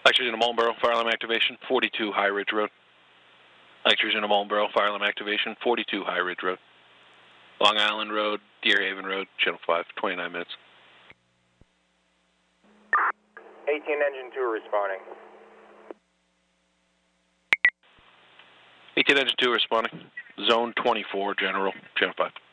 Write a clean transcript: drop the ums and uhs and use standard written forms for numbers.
Electrics into Marlboro, fire alarm activation, 42 High Ridge Road. Electrics into Marlboro, fire alarm activation, 42 High Ridge Road. Long Island Road, Deer Haven Road, Channel 5, 29 minutes. 18 Engine 2 responding. 18 Engine 2 responding. Zone 24, General, Channel 5.